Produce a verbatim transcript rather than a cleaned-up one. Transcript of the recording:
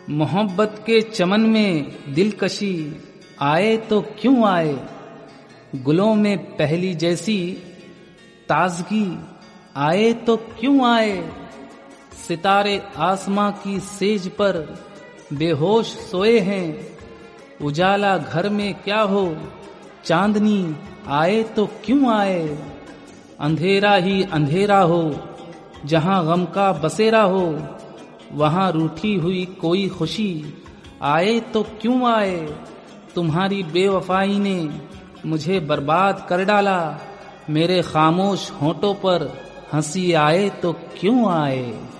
मोहब्बत के चमन में दिलकशी आए तो क्यों आए, गुलों में पहली जैसी ताजगी आए तो क्यों आए। सितारे आसमां की सेज पर बेहोश सोए हैं, उजाला घर में क्या हो चांदनी आए तो क्यों आए। अंधेरा ही अंधेरा हो जहां गम का बसेरा हो, वहां रूठी हुई कोई खुशी आए तो क्यों आए। तुम्हारी बेवफाई ने मुझे बर्बाद कर डाला, मेरे खामोश होंठों पर हंसी आए तो क्यों आए।